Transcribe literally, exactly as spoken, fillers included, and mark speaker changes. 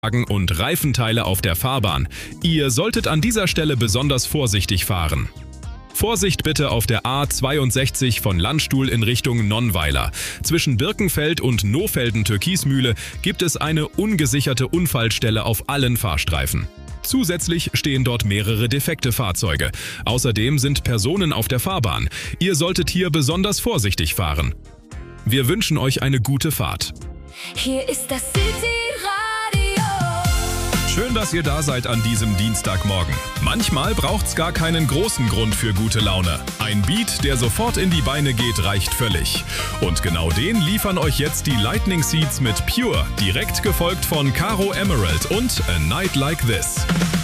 Speaker 1: und Reifenteile auf der Fahrbahn. Ihr solltet an dieser Stelle besonders vorsichtig fahren. Vorsicht bitte auf der A zweiundsechzig von Landstuhl in Richtung Nonnweiler. Zwischen Birkenfeld und Nohfelden-Türkismühle gibt es eine ungesicherte Unfallstelle auf allen Fahrstreifen. Zusätzlich stehen dort mehrere defekte Fahrzeuge. Außerdem sind Personen auf der Fahrbahn. Ihr solltet hier besonders vorsichtig fahren. Wir wünschen euch eine gute Fahrt.
Speaker 2: Hier ist das City-Radio.
Speaker 1: Schön, dass ihr da seid an diesem Dienstagmorgen. Manchmal braucht's gar keinen großen Grund für gute Laune. Ein Beat, der sofort in die Beine geht, reicht völlig. Und genau den liefern euch jetzt die Lightning Seeds mit Pure, direkt gefolgt von Caro Emerald und A Night Like This.